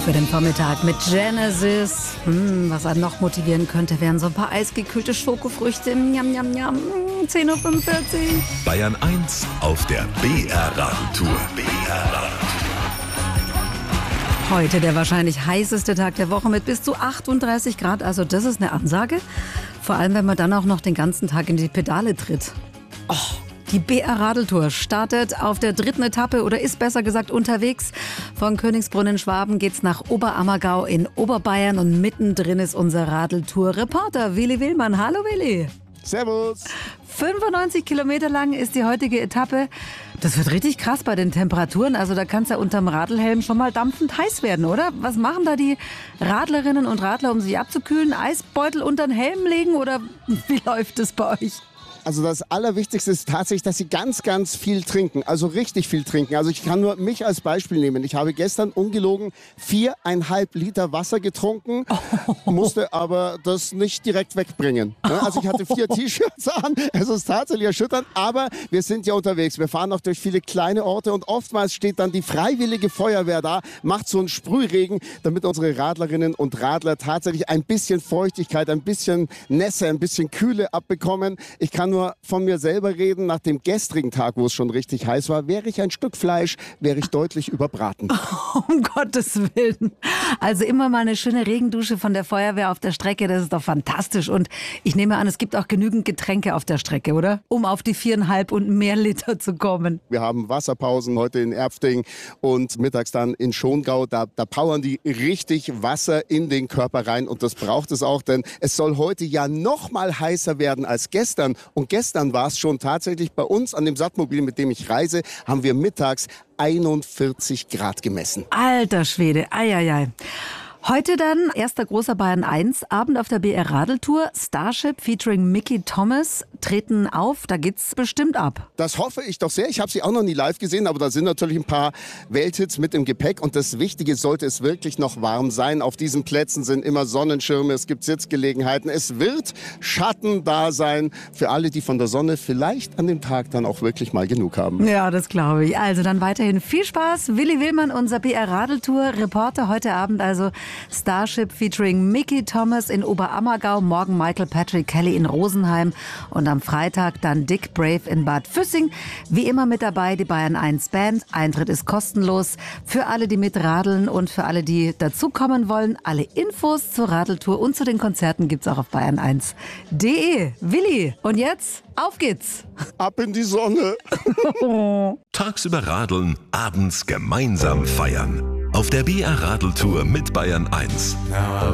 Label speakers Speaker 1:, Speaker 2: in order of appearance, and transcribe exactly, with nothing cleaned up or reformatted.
Speaker 1: Für den Vormittag mit Genesis. Hm, was einen noch motivieren könnte, wären so ein paar eisgekühlte Schokofrüchte. Njam, njam, njam. zehn Uhr fünfundvierzig.
Speaker 2: Bayern eins auf der B R-Radeltour. B R-Radeltour.
Speaker 1: Heute der wahrscheinlich heißeste Tag der Woche mit bis zu achtunddreißig Grad. Also das ist eine Ansage. Vor allem, wenn man dann auch noch den ganzen Tag in die Pedale tritt. Oh. Die B R-Radeltour startet auf der dritten Etappe oder ist besser gesagt unterwegs. Von Königsbrunn in Schwaben geht's nach Oberammergau in Oberbayern und mittendrin ist unser Radeltour-Reporter Willi Willmann. Hallo Willi.
Speaker 3: Servus.
Speaker 1: fünfundneunzig Kilometer lang ist die heutige Etappe. Das wird richtig krass bei den Temperaturen. Also da kann es ja unterm Radlhelm schon mal dampfend heiß werden, oder? Was machen da die Radlerinnen und Radler, um sich abzukühlen? Eisbeutel unter den Helm legen oder wie läuft es bei euch?
Speaker 3: Also das Allerwichtigste ist tatsächlich, dass Sie ganz, ganz viel trinken. Also richtig viel trinken. Also ich kann nur mich als Beispiel nehmen. Ich habe gestern ungelogen viereinhalb Liter Wasser getrunken, oh. musste aber das nicht direkt wegbringen. Also ich hatte vier T-Shirts an. Es ist tatsächlich erschütternd. Aber wir sind ja unterwegs. Wir fahren auch durch viele kleine Orte und oftmals steht dann die freiwillige Feuerwehr da, macht so einen Sprühregen, damit unsere Radlerinnen und Radler tatsächlich ein bisschen Feuchtigkeit, ein bisschen Nässe, ein bisschen Kühle abbekommen. Ich kann nur von mir selber reden. Nach dem gestrigen Tag, wo es schon richtig heiß war, wäre ich ein Stück Fleisch, wäre ich deutlich überbraten.
Speaker 1: Um Gottes Willen. Also immer mal eine schöne Regendusche von der Feuerwehr auf der Strecke, das ist doch fantastisch. Und ich nehme an, es gibt auch genügend Getränke auf der Strecke, oder? Um auf die viereinhalb und mehr Liter zu kommen.
Speaker 3: Wir haben Wasserpausen heute in Erfting und mittags dann in Schongau. Da, da powern die richtig Wasser in den Körper rein und das braucht es auch, denn es soll heute ja noch mal heißer werden als gestern. Und gestern war es schon tatsächlich bei uns an dem Sattmobil, mit dem ich reise, haben wir mittags einundvierzig Grad gemessen.
Speaker 1: Alter Schwede, eieiei. Heute dann erster großer Bayern eins Abend auf der B R-Radeltour. Starship featuring Mickey Thomas treten auf. Da geht's bestimmt ab.
Speaker 3: Das hoffe ich doch sehr. Ich habe sie auch noch nie live gesehen, aber da sind natürlich ein paar Welthits mit im Gepäck. Und das Wichtige, sollte es wirklich noch warm sein. Auf diesen Plätzen sind immer Sonnenschirme, es gibt Sitzgelegenheiten. Es wird Schatten da sein für alle, die von der Sonne vielleicht an dem Tag dann auch wirklich mal genug haben.
Speaker 1: Ja, das glaube ich. Also dann weiterhin viel Spaß. Willi Willmann, unser B R-Radeltour-Reporter heute Abend. Also Starship featuring Mickey Thomas in Oberammergau, morgen Michael Patrick Kelly in Rosenheim und am Freitag dann Dick Brave in Bad Füssing. Wie immer mit dabei die Bayern eins Band. Eintritt ist kostenlos für alle, die mitradeln und für alle, die dazukommen wollen. Alle Infos zur Radeltour und zu den Konzerten gibt's auch auf bayern eins punkt de. Willi, und jetzt auf geht's.
Speaker 3: Ab in die Sonne.
Speaker 2: Tagsüber radeln, abends gemeinsam feiern. Auf der B R-Radeltour mit Bayern eins.